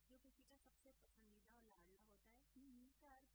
जो किसी का सबसे पसंदीदा और लाडला होता है, इसका अर्थ